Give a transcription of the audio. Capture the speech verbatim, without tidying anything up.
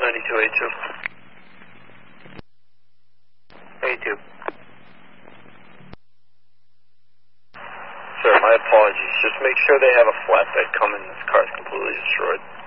ninety-two eighty-two. eighty-two. Sir, my apologies. Just make sure they have a flatbed coming. This car's completely destroyed.